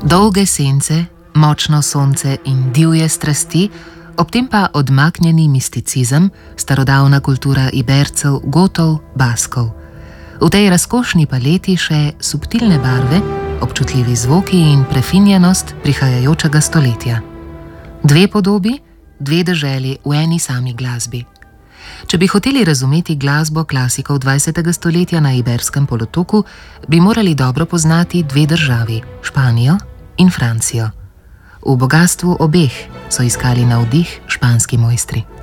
Dolge sence, močno sonce in divje strasti, ob tem pa odmaknjeni misticizem, starodavna kultura Ibercev, Gotov, Baskov. V tej razkošni paleti še subtilne barve, občutljivi zvoki in prefinjenost prihajajočega stoletja. Dve podobi, dve deželi v eni sami glasbi. Če bi hoteli razumeti glasbo klasikov 20. stoletja na Iberskem polotoku, bi morali dobro poznati dve državi, Španijo in Francijo. V bogastvu obeh so iskali navdih španski mojstri.